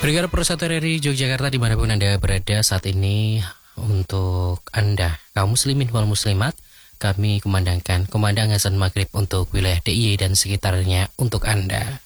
Pendengar Persatu RRI Yogyakarta dimanapun Anda berada saat ini, untuk Anda kaum muslimin wal muslimat, kami kumandangkan kumandang azan maghrib untuk wilayah DIY dan sekitarnya untuk Anda.